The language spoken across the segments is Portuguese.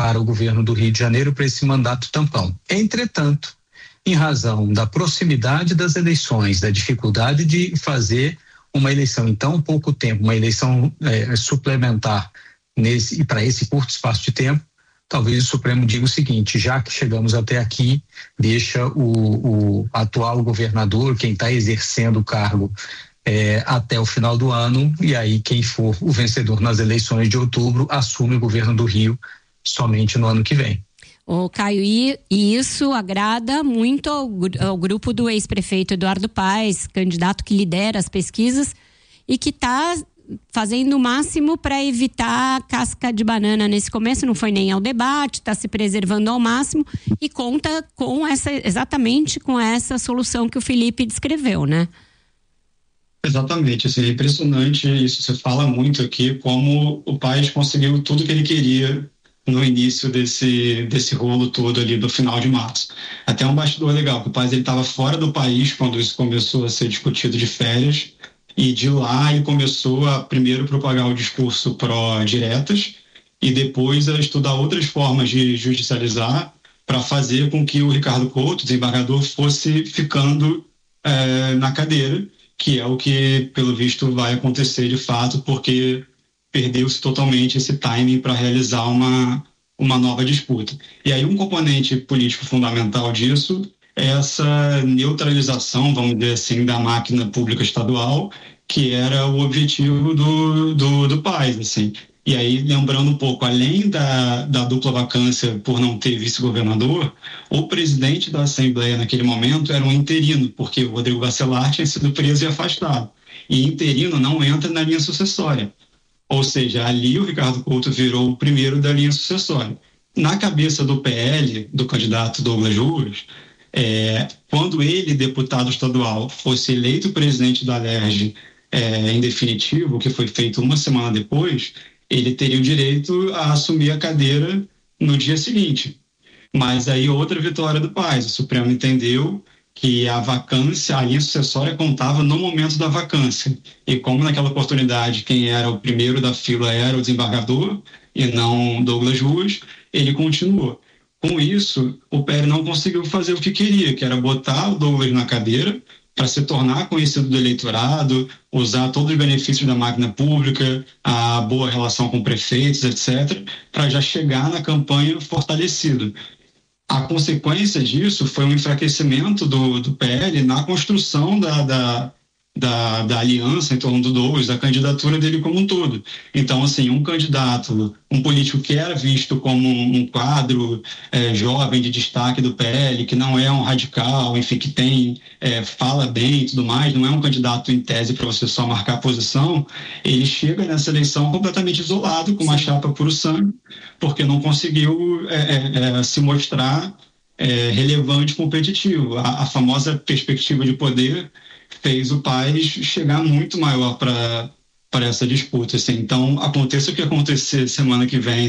para o governo do Rio de Janeiro para esse mandato tampão. Entretanto, em razão da proximidade das eleições, da dificuldade de fazer uma eleição em tão pouco tempo, uma eleição suplementar e para esse curto espaço de tempo, talvez o Supremo diga o seguinte: já que chegamos até aqui, deixa o atual governador, quem está exercendo o cargo até o final do ano, e aí quem for o vencedor nas eleições de outubro assume o governo do Rio somente no ano que vem. Ô Caio, e isso agrada muito ao grupo do ex-prefeito Eduardo Paes, candidato que lidera as pesquisas e que está fazendo o máximo para evitar casca de banana nesse começo, não foi nem ao debate, está se preservando ao máximo e conta com exatamente com essa solução que o Felipe descreveu, né? Exatamente, assim, é impressionante isso, você fala muito aqui como o Paes conseguiu tudo que ele queria no início desse rolo todo ali do final de março. Até um bastidor legal, que o Paes estava fora do país quando isso começou a ser discutido de férias, e de lá ele começou a primeiro propagar o discurso pró-diretas e depois a estudar outras formas de judicializar para fazer com que o Ricardo Couto, desembargador, fosse ficando na cadeira, que é o que, pelo visto, vai acontecer de fato, porque perdeu-se totalmente esse timing para realizar uma nova disputa. E aí um componente político fundamental disso é essa neutralização, vamos dizer assim, da máquina pública estadual, que era o objetivo do Paes, assim. E aí, lembrando um pouco, além da dupla vacância por não ter vice-governador, o presidente da Assembleia naquele momento era um interino, porque o Rodrigo Bacelar tinha sido preso e afastado. E interino não entra na linha sucessória. Ou seja, ali o Ricardo Couto virou o primeiro da linha sucessória. Na cabeça do PL, do candidato Douglas Ruas, quando ele, deputado estadual, fosse eleito presidente da Alerj em definitivo, que foi feito uma semana depois, ele teria o direito a assumir a cadeira no dia seguinte. Mas aí outra vitória do Paes, o Supremo entendeu que a vacância, a linha sucessória contava no momento da vacância. E como naquela oportunidade quem era o primeiro da fila era o desembargador e não Douglas Ruas, ele continuou. Com isso, o PL não conseguiu fazer o que queria, que era botar o Douglas na cadeira para se tornar conhecido do eleitorado, usar todos os benefícios da máquina pública, a boa relação com prefeitos, etc., para já chegar na campanha fortalecido. A consequência disso foi um enfraquecimento do PL na construção da aliança em torno do Douglas, da candidatura dele como um todo. Então, assim, um candidato, um político que era visto como um quadro jovem de destaque do PL, que não é um radical, enfim, que fala bem e tudo mais, não é um candidato em tese para você só marcar posição, ele chega nessa eleição completamente isolado, com uma chapa puro sangue, porque não conseguiu se mostrar relevante e competitivo. A famosa perspectiva de poder fez o Paes chegar muito maior para essa disputa. Assim. Então, aconteça o que acontecer semana que vem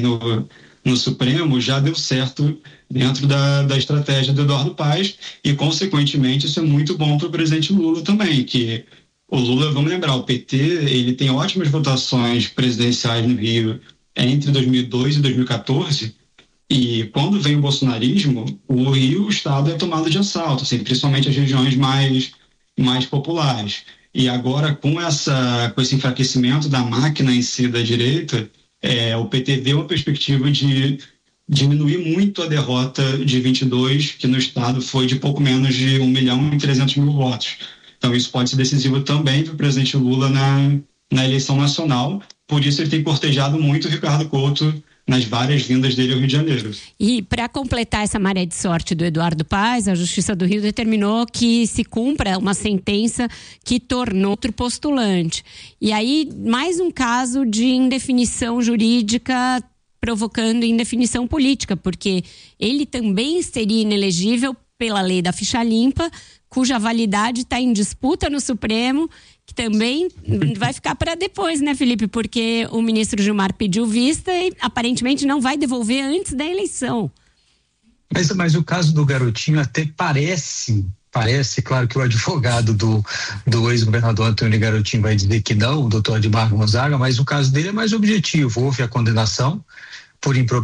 no Supremo, já deu certo dentro da estratégia do Eduardo Paes e, consequentemente, isso é muito bom para o presidente Lula também, que o Lula, vamos lembrar, o PT ele tem ótimas votações presidenciais no Rio entre 2002 e 2014, e quando vem o bolsonarismo, o Rio, o Estado é tomado de assalto, assim, principalmente as regiões mais populares. E agora, com esse enfraquecimento da máquina em si da direita, o PT vê uma perspectiva de diminuir muito a derrota de 22, que no estado foi de pouco menos de 1.300.000 votos. Então isso pode ser decisivo também para o presidente Lula na eleição nacional. Por isso ele tem cortejado muito o Ricardo Couto nas várias vindas dele ao Rio de Janeiro. E para completar essa maré de sorte do Eduardo Paes, a Justiça do Rio determinou que se cumpra uma sentença que tornou outro postulante. E aí, mais um caso de indefinição jurídica provocando indefinição política, porque ele também seria inelegível pela lei da ficha limpa, cuja validade está em disputa no Supremo, que também vai ficar para depois, né, Felipe? Porque o ministro Gilmar pediu vista e aparentemente não vai devolver antes da eleição. Mas o caso do garotinho até parece, claro que o advogado do ex-governador Antônio Garotinho vai dizer que não, o doutor Admar Gonzaga, mas o caso dele é mais objetivo. Houve a condenação por improbidade